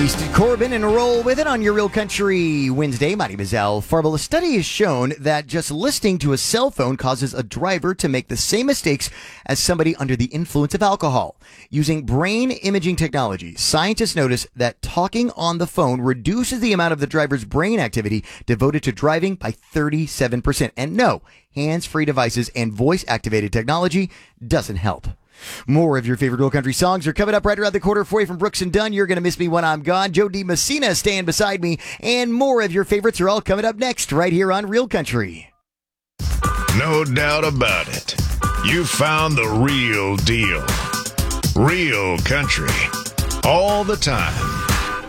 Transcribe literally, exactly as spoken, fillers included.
Easton Corbin and roll with it on your Real Country Wednesday. My name is Al Farble. A study has shown that just listening to a cell phone causes a driver to make the same mistakes as somebody under the influence of alcohol. Using brain imaging technology, scientists notice that talking on the phone reduces the amount of the driver's brain activity devoted to driving by thirty-seven percent. And no, hands-free devices and voice-activated technology doesn't help. More of your favorite Real Country songs are coming up right around the corner for you from Brooks and Dunn. You're going to miss me when I'm gone. Joe D. Messina stand beside me. And more of your favorites are all coming up next right here on Real Country. No doubt about it. You found the real deal. Real Country. All the time.